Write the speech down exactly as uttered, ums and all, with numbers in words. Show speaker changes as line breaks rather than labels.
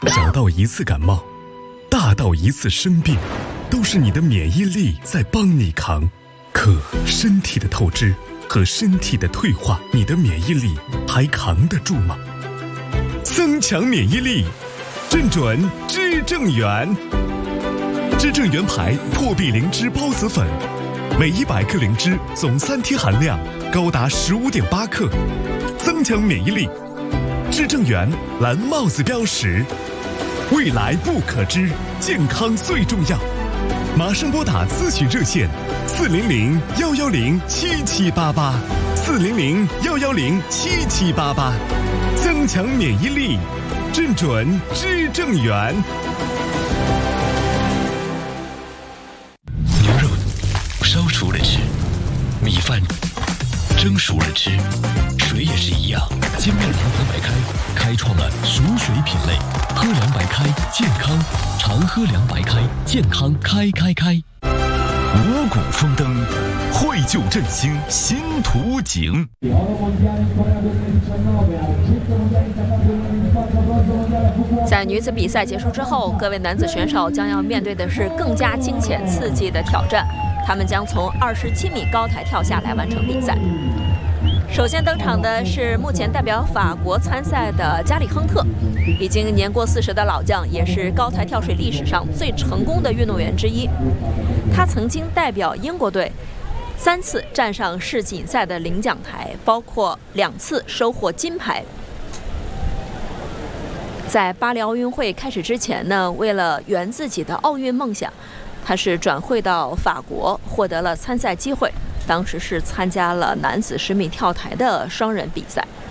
小到一次感冒，大到一次生病，都是你的免疫力在帮你扛。可身体的透支和身体的退化，你的免疫力还扛得住吗？增强免疫力，正准知正元。知正元牌破壁灵芝孢子粉，每一百克灵芝总三天含量高达十五点八克，增强免疫力。知正元蓝帽子标识，未来不可知，健康最重要。马上拨打咨询热线四零零幺幺零七七八八，四零零幺幺零七七八八，增强免疫力，正准知正元。
牛肉烧熟了吃，米饭蒸熟了吃，水也是一样。金麦郎喝白开开创了熟水品类，喝凉白开健康，常喝凉白开健康开开开。
五谷丰登，绘就振兴新图景。
在女子比赛结束之后，各位男子选手将要面对的是更加惊险刺激的挑战，他们将从二十七米高台跳下来完成比赛。首先登场的是目前代表法国参赛的加里亨特，已经年过四十的老将，也是高台跳水历史上最成功的运动员之一。他曾经代表英国队三次站上世锦赛的领奖台，包括两次收获金牌。在巴黎奥运会开始之前呢，为了圆自己的奥运梦想，他是转会到法国，获得了参赛机会。当时是参加了男子十米跳台的双人比赛。